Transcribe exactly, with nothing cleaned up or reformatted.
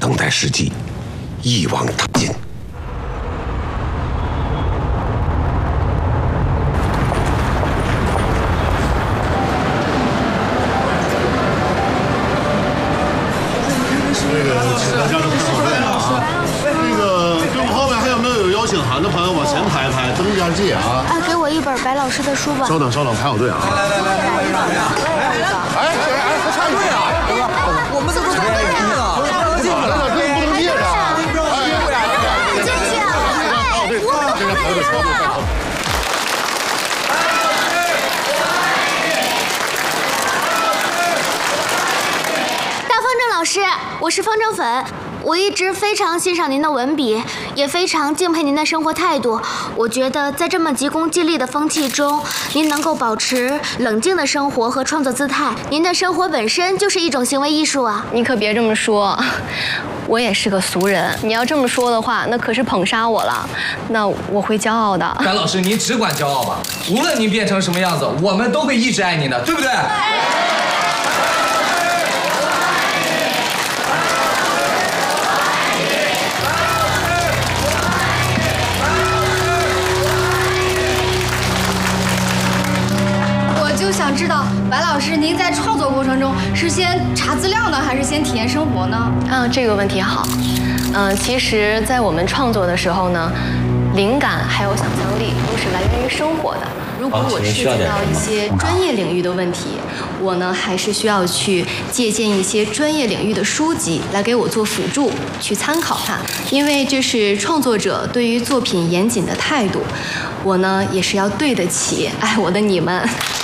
等待时机，一网打尽。 的朋友往前排排，增加记啊！ 啊，给我一本白老师的书吧。 稍等，稍等，排好队啊！来来来来来来！哎哎，还插队啊！ 我们怎么排队啊？不能进去了， 这不能进啊！ 不进去啊！哎，我们都排队了。大风筝老师，我是风筝粉。 我一直非常欣赏您的文笔，也非常敬佩您的生活态度。我觉得在这么急功近利的风气中，您能够保持冷静的生活和创作姿态，您的生活本身就是一种行为艺术啊！ 你可别这么说，我也是个俗人。你要这么说的话，那可是捧杀我了。那我会骄傲的。 白老师，您只管骄傲吧，无论您变成什么样子，我们都会一直爱您的，对不对？ 就想知道白老师，您在创作过程中是先查资料呢，还是先体验生活呢？ 啊，这个问题好。嗯、呃，其实，在我们创作的时候呢，灵感还有想象力都是来源于生活的。如果我涉及到一些专业领域的问题，我呢还是需要去借鉴一些专业领域的书籍来给我做辅助，去参考它，因为这是创作者对于作品严谨的态度。我呢也是要对得起爱我的你们。